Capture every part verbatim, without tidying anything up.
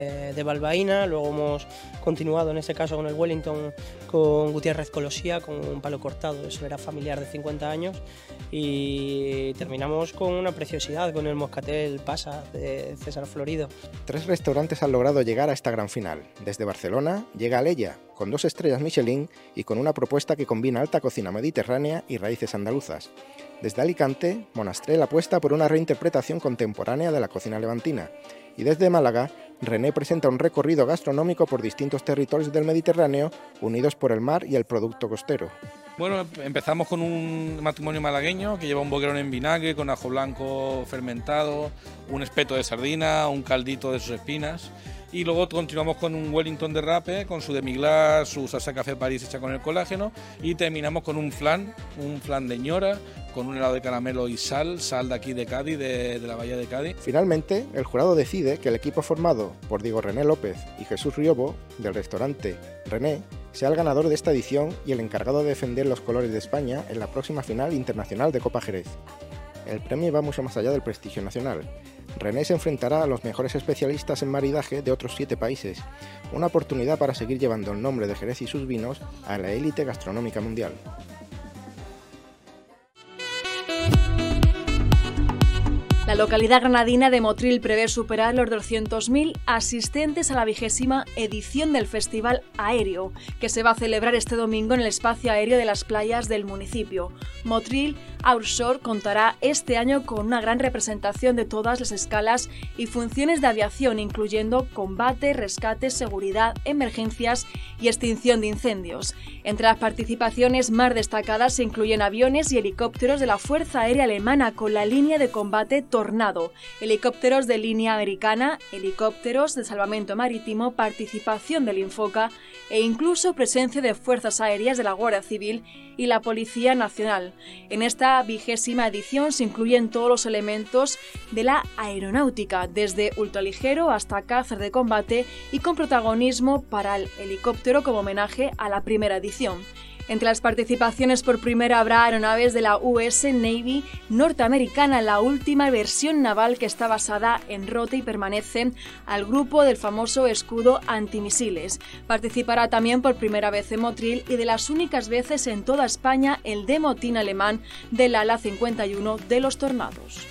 de Balbaína, luego hemos continuado en este caso con el Wellington con Gutiérrez Colosía, con un palo cortado, eso era familiar de cincuenta años, y terminamos con una preciosidad, con el Moscatel Pasa de César Florido. Tres restaurantes han logrado llegar a esta gran final. Desde Barcelona llega Aleya, con dos estrellas Michelin y con una propuesta que combina alta cocina mediterránea y raíces andaluzas. Desde Alicante, Monastrell apuesta por una reinterpretación contemporánea de la cocina levantina. Y desde Málaga, René presenta un recorrido gastronómico por distintos territorios del Mediterráneo, unidos por el mar y el producto costero. Bueno, empezamos con un matrimonio malagueño que lleva un boquerón en vinagre con ajo blanco fermentado, un espeto de sardina, un caldito de sus espinas. Y luego continuamos con un Wellington de rape, con su demi-glace, su salsa café París hecha con el colágeno, y terminamos con un flan, un flan de ñora, con un helado de caramelo y sal, sal de aquí de Cádiz, de, de la bahía de Cádiz. Finalmente, el jurado decide que el equipo formado por Diego René López y Jesús Riobo, del restaurante René, sea el ganador de esta edición y el encargado de defender los colores de España en la próxima final internacional de Copa Jerez. El premio va mucho más allá del prestigio nacional. René se enfrentará a los mejores especialistas en maridaje de otros siete países, una oportunidad para seguir llevando el nombre de Jerez y sus vinos a la élite gastronómica mundial. La localidad granadina de Motril prevé superar los doscientos mil asistentes a la vigésima edición del Festival Aéreo, que se va a celebrar este domingo en el espacio aéreo de las playas del municipio. Motril Outshore contará este año con una gran representación de todas las escalas y funciones de aviación, incluyendo combate, rescate, seguridad, emergencias y extinción de incendios. Entre las participaciones más destacadas se incluyen aviones y helicópteros de la Fuerza Aérea Alemana con la línea de combate Tornado, helicópteros de línea americana, helicópteros de salvamento marítimo, participación del Infoca e incluso presencia de fuerzas aéreas de la Guardia Civil y la Policía Nacional. En esta vigésima edición se incluyen todos los elementos de la aeronáutica, desde ultraligero hasta cazas de combate y con protagonismo para el helicóptero como homenaje a la primera edición. Entre las participaciones por primera habrá aeronaves de la U S Navy norteamericana, la última versión naval que está basada en Rote y permanece al grupo del famoso escudo antimisiles. Participará también por primera vez en Motril y de las únicas veces en toda España el de motín alemán del ala cincuenta y uno de los Tornados.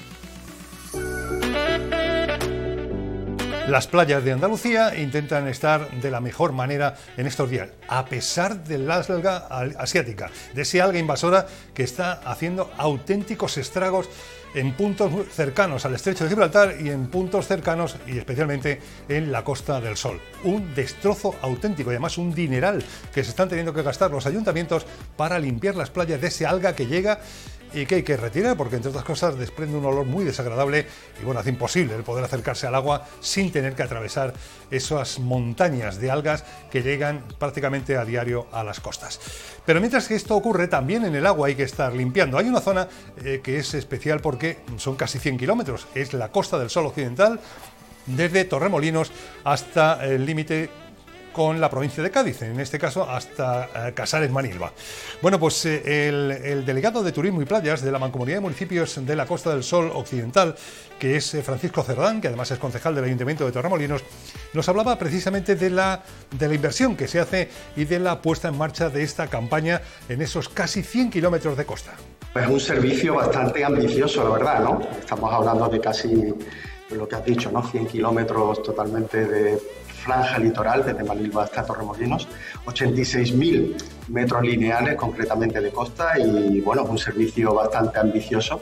Las playas de Andalucía intentan estar de la mejor manera en estos días, a pesar del alga asiática, de ese alga invasora que está haciendo auténticos estragos en puntos cercanos al Estrecho de Gibraltar y en puntos cercanos y especialmente en la Costa del Sol. Un destrozo auténtico y además un dineral que se están teniendo que gastar los ayuntamientos para limpiar las playas de ese alga que llega y que hay que retirar porque, entre otras cosas, desprende un olor muy desagradable y bueno, hace imposible el poder acercarse al agua sin tener que atravesar esas montañas de algas que llegan prácticamente a diario a las costas. Pero mientras que esto ocurre, también en el agua hay que estar limpiando. Hay una zona eh, que es especial porque son casi cien kilómetros, es la Costa del Sol occidental, desde Torremolinos hasta el límite con la provincia de Cádiz, en este caso hasta eh, Casares Manilva. Bueno, pues eh, el, el delegado de Turismo y Playas de la Mancomunidad de Municipios de la Costa del Sol Occidental, que es eh, Francisco Cerdán, que además es concejal del Ayuntamiento de Torremolinos, nos hablaba precisamente de la, de la inversión que se hace y de la puesta en marcha de esta campaña en esos casi cien kilómetros de costa. Es un servicio bastante ambicioso, la verdad, ¿no? Estamos hablando de casi, lo que has dicho, ¿no? cien kilómetros totalmente de franja litoral, desde Manilva hasta Torremolinos, ochenta y seis mil metros lineales concretamente de costa y bueno, un servicio bastante ambicioso.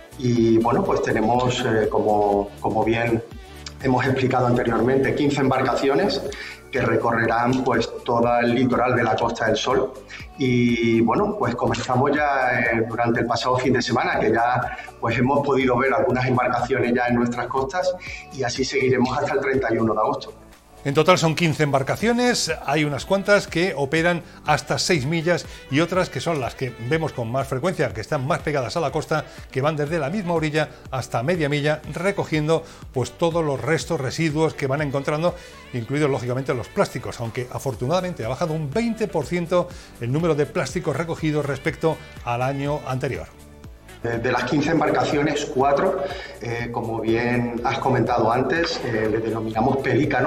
Y bueno, pues tenemos, eh, como, como bien hemos explicado anteriormente, quince embarcaciones que recorrerán pues todo el litoral de la Costa del Sol. Y bueno, pues comenzamos ya eh, durante el pasado fin de semana, que ya pues hemos podido ver algunas embarcaciones ya en nuestras costas y así seguiremos hasta el treinta y uno de agosto. En total son quince embarcaciones, hay unas cuantas que operan hasta seis millas y otras que son las que vemos con más frecuencia, que están más pegadas a la costa, que van desde la misma orilla hasta media milla recogiendo pues todos los restos, residuos que van encontrando, incluidos lógicamente los plásticos, aunque afortunadamente ha bajado un veinte por ciento el número de plásticos recogidos respecto al año anterior. De las quince embarcaciones, cuatro, eh, como bien has comentado antes, eh, le denominamos pelícano.